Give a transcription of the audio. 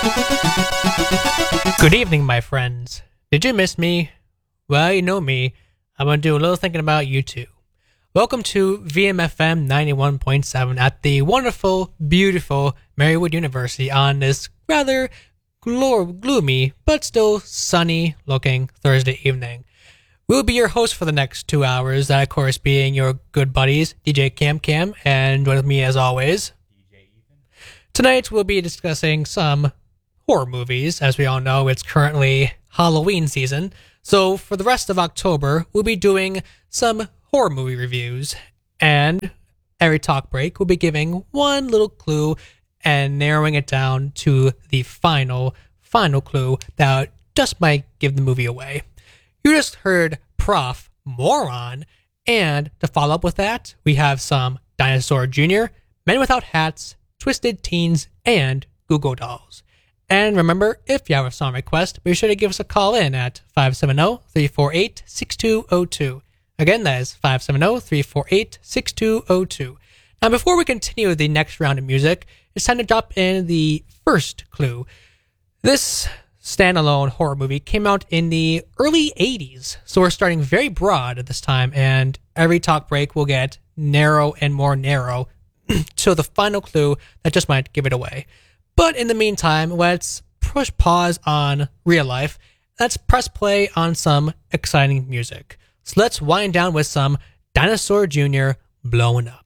Good evening, my friends. Did you miss me? Well, you know me. I'm going to do a little thinking about you too. Welcome to VMFM 91.7 at the wonderful, beautiful Marywood University on this rather gloomy but still sunny looking Thursday evening. We'll be your host for the next 2 hours, that of course being your good buddies, DJ Cam, and with me as always, DJ Ethan. Tonight we'll be discussing some horror movies. As we all know, it's currently Halloween season, so for the rest of October, we'll be doing some horror movie reviews, and every talk break, we'll be giving one little clue and narrowing it down to the final clue that just might give the movie away. You just heard Prof. Moron, and to follow up with that, we have some Dinosaur Jr., Men Without Hats, Twisted Teens, and Google Dolls. And remember, if you have a song request, be sure to give us a call in at 570-348-6202. Again, that is 570-348-6202. Now, before we continue the next round of music, it's time to drop in the first clue. This standalone horror movie came out in the early 80s, so we're starting very broad at this time, and every talk break will get narrow and more narrow to the final clue that just might give it away. But in the meantime, let's push pause on real life. Let's press play on some exciting music. So let's wind down with some Dinosaur Jr. Blowing Up.